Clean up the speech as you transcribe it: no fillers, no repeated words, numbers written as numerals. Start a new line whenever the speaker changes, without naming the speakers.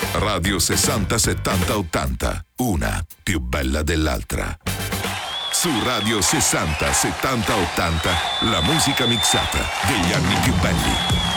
Radio 60 70 80, una più bella dell'altra. Su Radio 60 70 80, la musica mixata degli anni più belli.